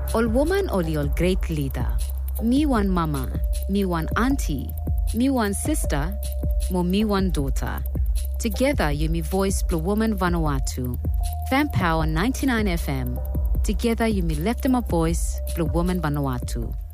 Ol woman oli ol great leader. Me one mama, me one auntie, me one sister, mo me one daughter. Together you me voice Blue Woman Vanuatu. Fan Power 99 FM. Together you me left my voice Blue Woman Vanuatu.